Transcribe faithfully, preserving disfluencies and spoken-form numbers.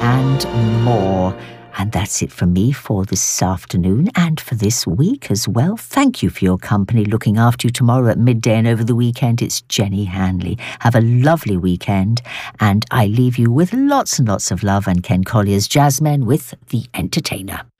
and more. And that's it from me for this afternoon and for this week as well. Thank you for your company. Looking after you tomorrow at midday and over the weekend, it's Jenny Hanley. Have a lovely weekend, and I leave you with lots and lots of love and Ken Collier's Jazzmen with The Entertainer.